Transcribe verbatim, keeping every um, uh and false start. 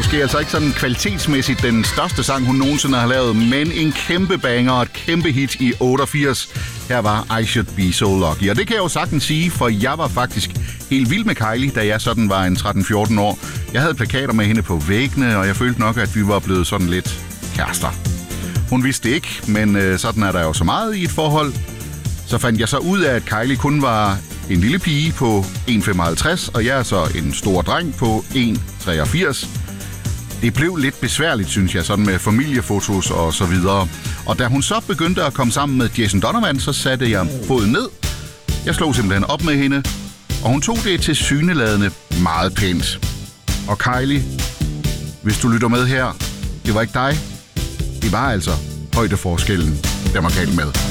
måske altså ikke sådan kvalitetsmæssigt den største sang, hun nogensinde har lavet, men en kæmpe banger og et kæmpe hit i otteogfirs. Her var I Should Be So Lucky. Og det kan jeg jo sagtens sige, for jeg var faktisk helt vild med Kylie, da jeg sådan var en tretten fjorten år. Jeg havde plakater med hende på væggene, og jeg følte nok, at vi var blevet sådan lidt kærester. Hun vidste det ikke, men øh, sådan er der jo så meget i et forhold. Så fandt jeg så ud af, at Kylie kun var en lille pige på en komma femoghalvtreds, og jeg er så en stor dreng på en komma treogfirs. Det blev lidt besværligt, synes jeg, sådan med familiefotos og så videre. Og da hun så begyndte at komme sammen med Jason Donovan, så satte jeg foden ned. Jeg slog simpelthen op med hende, og hun tog det tilsyneladende meget pænt. Og Kylie, hvis du lytter med her, det var ikke dig. Det var altså højdeforskellen, der var galt med.